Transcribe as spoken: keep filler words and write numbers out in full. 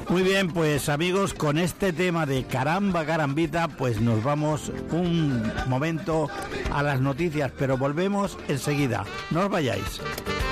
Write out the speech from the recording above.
Muy bien, pues amigos, con este tema de Caramba Carambita, pues nos vamos un momento a las noticias, pero volvemos enseguida. No os vayáis.